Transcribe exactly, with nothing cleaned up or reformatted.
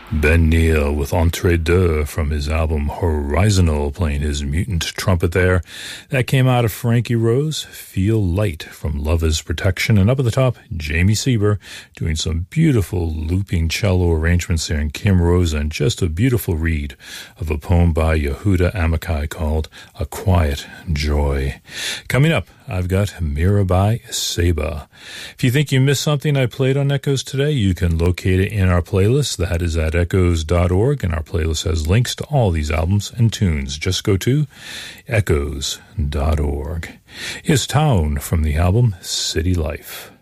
Ben Neal with Entre Deux from his album Horizonal, playing his mutant trumpet there. That came out of Frankie Rose, Feel Light from Love is Protection. And up at the top, Jamie Sieber doing some beautiful looping cello arrangements there, and Kim Rosa, and just a beautiful read of a poem by Yehuda Amichai called A Quiet Joy. Coming up, I've got Mirabai Seba. If you think you missed something I played on Echoes today, you can locate it in our playlist. That is at echoes dot org, and our playlist has links to all these albums and tunes. Just go to echoes dot org. Here's Town from the album City Life.